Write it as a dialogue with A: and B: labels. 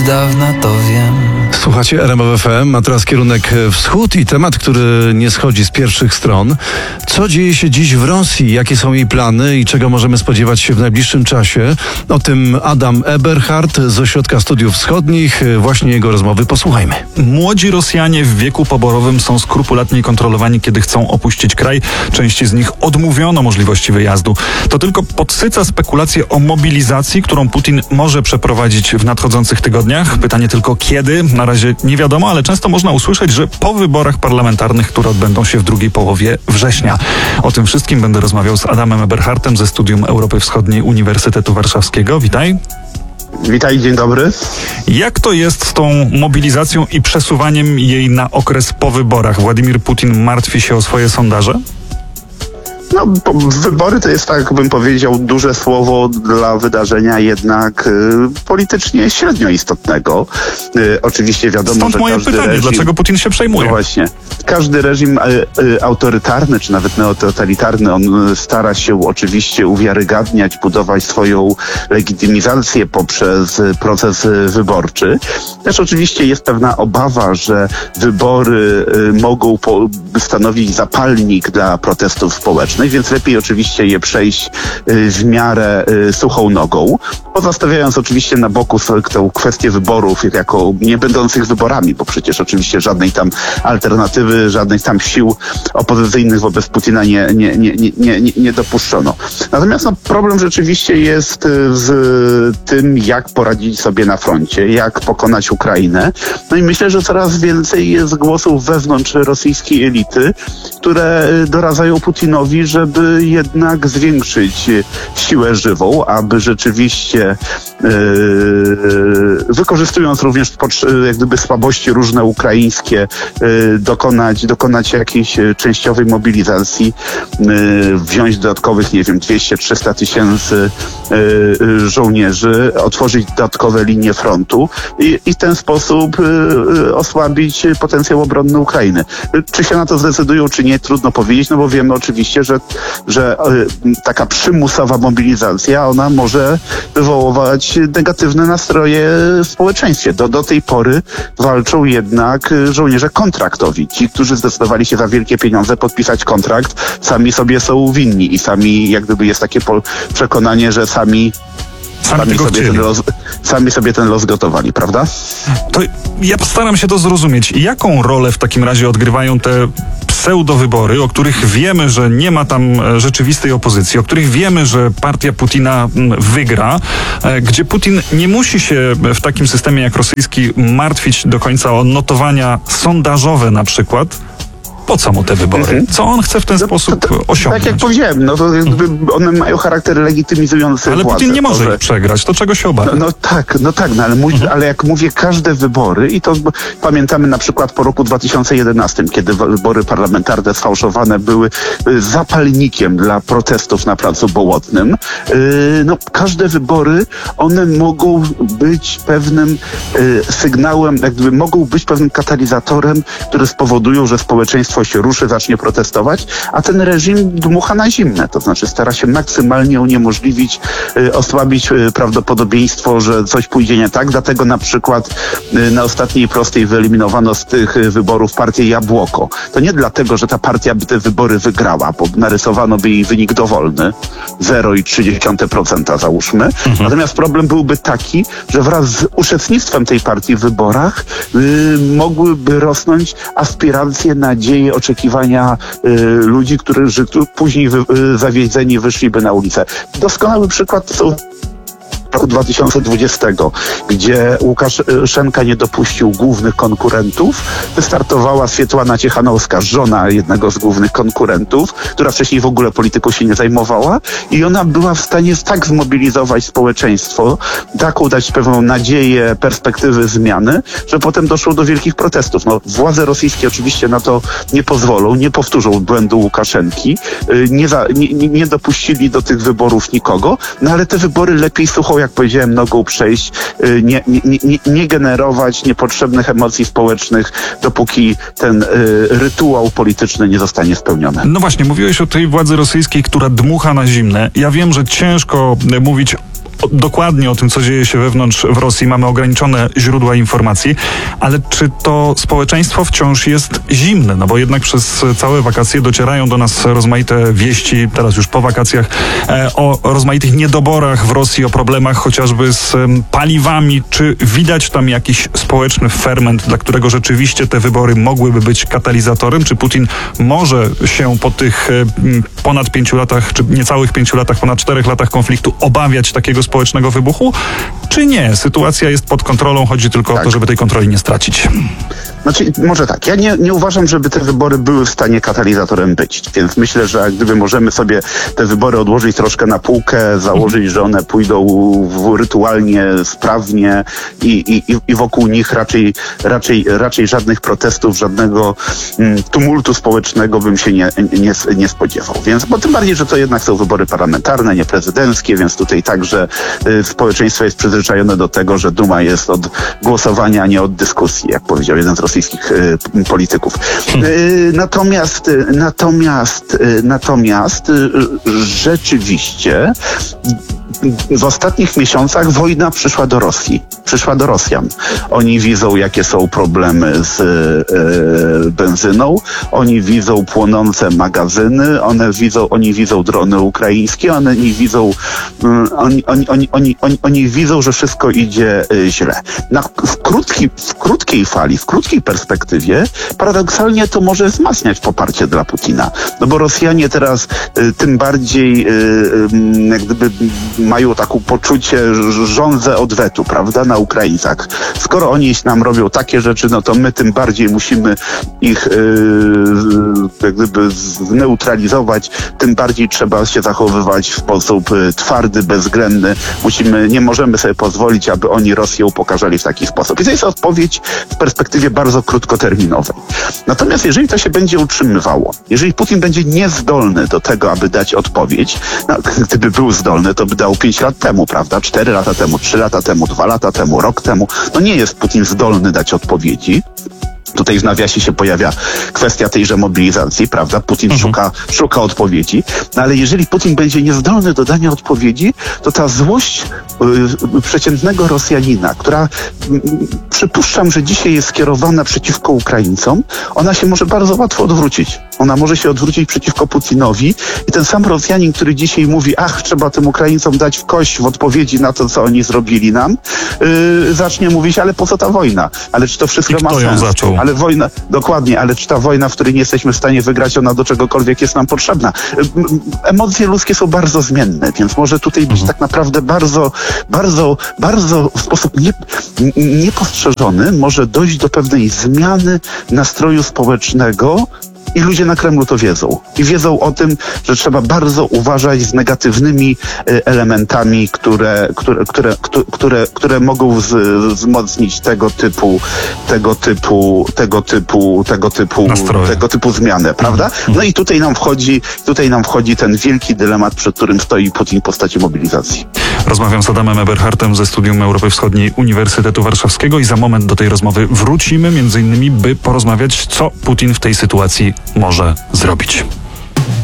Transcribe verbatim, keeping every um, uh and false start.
A: dawna to wiem.
B: Słuchacie R M F F M, a teraz kierunek wschód i temat, który nie schodzi z pierwszych stron. Co dzieje się dziś w Rosji? Jakie są jej plany i czego możemy spodziewać się w najbliższym czasie? O tym Adam Eberhard z Ośrodka Studiów Wschodnich. Właśnie jego rozmowy posłuchajmy.
C: Młodzi Rosjanie w wieku poborowym są skrupulatnie kontrolowani, kiedy chcą opuścić kraj. Części z nich odmówiono możliwości wyjazdu. To tylko podsyca spekulacje o mobilizacji, którą Putin może przeprowadzić w nadchodzących tygodniach. Pytanie tylko kiedy? Na razie nie wiadomo, ale często można usłyszeć, że po wyborach parlamentarnych, które odbędą się w drugiej połowie września. O tym wszystkim będę rozmawiał z Adamem Eberhardtem ze Studium Europy Wschodniej Uniwersytetu Warszawskiego. Witaj.
D: Witaj, dzień dobry.
C: Jak to jest z tą mobilizacją i przesuwaniem jej na okres po wyborach? Władimir Putin martwi się o swoje sondaże?
D: No, wybory to jest, tak bym powiedział, duże słowo dla wydarzenia jednak y, politycznie średnio istotnego. Y, oczywiście wiadomo,
C: Stąd
D: że
C: moje
D: każdy
C: pytanie,
D: reżim,
C: dlaczego Putin się przejmuje?
D: No właśnie. Każdy reżim y, y, autorytarny, czy nawet neototalitarny, on stara się oczywiście uwiarygadniać, budować swoją legitymizację poprzez proces wyborczy. Też oczywiście jest pewna obawa, że wybory y, mogą po, stanowić zapalnik dla protestów społecznych, więc lepiej oczywiście je przejść y, w miarę y, suchą nogą, pozostawiając oczywiście na boku tę kwestię wyborów jako nie będących wyborami, bo przecież oczywiście żadnej tam alternatywy, żadnych tam sił opozycyjnych wobec Putina nie, nie, nie, nie, nie, nie dopuszczono. Natomiast no, problem rzeczywiście jest z tym, jak poradzić sobie na froncie, jak pokonać Ukrainę. No i myślę, że coraz więcej jest głosów wewnątrz rosyjskiej elity, które doradzają Putinowi, żeby jednak zwiększyć siłę żywą, aby rzeczywiście yy, wykorzystując również jak gdyby słabości różne ukraińskie, yy, dokonać, dokonać jakiejś częściowej mobilizacji, yy, wziąć dodatkowych, nie wiem, dwieście trzysta tysięcy yy, żołnierzy, otworzyć dodatkowe linie frontu i, i w ten sposób yy, osłabić potencjał obronny Ukrainy. Czy się na to zdecydują, czy nie, trudno powiedzieć, no bo wiemy oczywiście, że że y, taka przymusowa mobilizacja, ona może wywoływać negatywne nastroje w społeczeństwie. Do, do tej pory walczą jednak żołnierze kontraktowi. Ci, którzy zdecydowali się za wielkie pieniądze podpisać kontrakt, sami sobie są winni i sami, jak gdyby jest takie po, przekonanie, że sami
C: Sami,
D: sami, sobie ten los, sami sobie ten los gotowali, prawda?
C: To ja postaram się to zrozumieć. Jaką rolę w takim razie odgrywają te pseudowybory, o których wiemy, że nie ma tam rzeczywistej opozycji, o których wiemy, że partia Putina wygra, gdzie Putin nie musi się w takim systemie jak rosyjski martwić do końca o notowania sondażowe na przykład? Po co mu te wybory? Co on chce w ten
D: no,
C: sposób
D: to, to,
C: osiągnąć?
D: Tak jak powiedziałem, no to jakby one mają charakter legitymizujący
C: Ale
D: władzę.
C: Putin nie może
D: to, że...
C: ich przegrać. To czego się obawia?
D: No, no tak, no tak, no ale, mój, mhm. ale jak mówię, każde wybory i to pamiętamy na przykład po roku dwa tysiące jedenastym, kiedy wybory parlamentarne sfałszowane były zapalnikiem dla protestów na Placu Bołotnym. Yy, no każde wybory, one mogą być pewnym yy, sygnałem, jak gdyby mogą być pewnym katalizatorem, który spowodują, że społeczeństwo się ruszy, zacznie protestować, a ten reżim dmucha na zimne, to znaczy stara się maksymalnie uniemożliwić, y, osłabić y, prawdopodobieństwo, że coś pójdzie nie tak, dlatego na przykład y, na ostatniej prostej wyeliminowano z tych y, wyborów partię Jabłoko. To nie dlatego, że ta partia by te wybory wygrała, bo narysowano by jej wynik dowolny, zero przecinek trzy procent załóżmy, mhm. Natomiast problem byłby taki, że wraz z uczestnictwem tej partii w wyborach y, mogłyby rosnąć aspiracje, nadzieje, oczekiwania y, ludzi, którzy później wy, y, zawiedzeni wyszliby na ulicę. Doskonały przykład są roku dwa tysiące dwudziestego, gdzie Łukaszenka nie dopuścił głównych konkurentów, wystartowała Swietłana Ciechanowska, żona jednego z głównych konkurentów, która wcześniej w ogóle polityką się nie zajmowała i ona była w stanie tak zmobilizować społeczeństwo, taką dać pewną nadzieję, perspektywy zmiany, że potem doszło do wielkich protestów. No, władze rosyjskie oczywiście na to nie pozwolą, nie powtórzą błędu Łukaszenki, nie, za, nie, nie dopuścili do tych wyborów nikogo, no ale te wybory lepiej suchą, jak powiedziałem, nogą przejść, nie, nie, nie, nie generować niepotrzebnych emocji społecznych, dopóki ten y, rytuał polityczny nie zostanie spełniony.
C: No właśnie, mówiłeś o tej władzy rosyjskiej, która dmucha na zimne. Ja wiem, że ciężko mówić o, dokładnie o tym, co dzieje się wewnątrz w Rosji. Mamy ograniczone źródła informacji, ale czy to społeczeństwo wciąż jest zimne? No bo jednak przez całe wakacje docierają do nas rozmaite wieści, teraz już po wakacjach, e, o rozmaitych niedoborach w Rosji, o problemach chociażby z em, paliwami. Czy widać tam jakiś społeczny ferment, dla którego rzeczywiście te wybory mogłyby być katalizatorem? Czy Putin może się po tych e, ponad pięciu latach, czy niecałych pięciu latach, ponad czterech latach konfliktu obawiać takiego społecznego wybuchu? Czy nie? Sytuacja jest pod kontrolą, chodzi tylko
D: Tak.
C: o to, żeby tej kontroli nie stracić.
D: Znaczy, może tak, ja nie, nie uważam, żeby te wybory były w stanie katalizatorem być, więc myślę, że jak gdyby możemy sobie te wybory odłożyć troszkę na półkę, założyć, że one pójdą w, rytualnie, sprawnie i, i, i wokół nich raczej, raczej, raczej żadnych protestów, żadnego mm, tumultu społecznego bym się nie, nie, nie spodziewał. Więc, bo tym bardziej, że to jednak są wybory parlamentarne, nie prezydenckie, więc tutaj także y, społeczeństwo jest przyzwyczajone do tego, że Duma jest od głosowania, a nie od dyskusji, jak powiedział jeden z rosyjskich y, polityków. Y, natomiast, y, natomiast, y, natomiast y, rzeczywiście w ostatnich miesiącach wojna przyszła do Rosji. Przyszła do Rosjan. Oni widzą, jakie są problemy z e, benzyną. Oni widzą płonące magazyny. One widzą, oni widzą drony ukraińskie. One nie widzą, um, oni, oni, oni, oni, oni, oni widzą, że wszystko idzie e, źle. Na, w, krótki, w krótkiej fali, w krótkiej perspektywie paradoksalnie to może wzmacniać poparcie dla Putina. No bo Rosjanie teraz e, tym bardziej e, e, jak gdyby mają taką poczucie żądzę odwetu, prawda, na Ukraińcach. Skoro oni nam robią takie rzeczy, no to my tym bardziej musimy ich yy, jak gdyby zneutralizować, tym bardziej trzeba się zachowywać w sposób y, twardy, bezwzględny. Musimy, nie możemy sobie pozwolić, aby oni Rosję upokarzali w taki sposób. I to jest odpowiedź w perspektywie bardzo krótkoterminowej. Natomiast jeżeli to się będzie utrzymywało, jeżeli Putin będzie niezdolny do tego, aby dać odpowiedź, no, gdyby był zdolny, to by dał pięć lat temu, prawda? Cztery lata temu, trzy lata temu, dwa lata temu, rok temu. No nie jest Putin zdolny dać odpowiedzi. Tutaj w nawiasie się pojawia kwestia tejże mobilizacji, prawda? Putin
C: Mhm.
D: szuka, szuka odpowiedzi. No ale jeżeli Putin będzie niezdolny do dania odpowiedzi, to ta złość y, przeciętnego Rosjanina, która y, przypuszczam, że dzisiaj jest skierowana przeciwko Ukraińcom, ona się może bardzo łatwo odwrócić. Ona może się odwrócić przeciwko Putinowi i ten sam Rosjanin, który dzisiaj mówi, ach, trzeba tym Ukraińcom dać w kość w odpowiedzi na to, co oni zrobili nam, yy, zacznie mówić, ale po co ta wojna? Ale czy to wszystko
C: I
D: ma
C: kto ją
D: sens?
C: zaczął?
D: Ale wojna, dokładnie, ale czy ta wojna, w której nie jesteśmy w stanie wygrać, ona do czegokolwiek jest nam potrzebna? Yy, emocje ludzkie są bardzo zmienne, więc może tutaj być tak naprawdę bardzo, bardzo, bardzo w sposób nie, niepostrzeżony może dojść do pewnej zmiany nastroju społecznego. I ludzie na Kremlu to wiedzą. I wiedzą o tym, że trzeba bardzo uważać z negatywnymi y, elementami, które, które, które, które, które, które mogą z, wzmocnić tego typu, tego typu, tego typu, tego typu,
C: Nastroje.
D: tego typu zmianę, prawda? No i tutaj nam wchodzi, tutaj nam wchodzi ten wielki dylemat, przed którym stoi Putin w postaci mobilizacji.
C: Rozmawiam z Adamem Eberhardtem ze Studium Europy Wschodniej Uniwersytetu Warszawskiego i za moment do tej rozmowy wrócimy, między innymi, by porozmawiać, co Putin w tej sytuacji może zrobić.